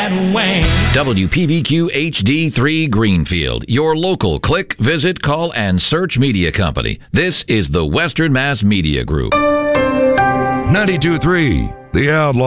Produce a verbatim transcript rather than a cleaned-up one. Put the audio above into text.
and Wayne. W P V Q H D three Greenfield, your local click, visit, call, and search media company. This is the Western Mass Media Group. ninety-two point three The Outlaw.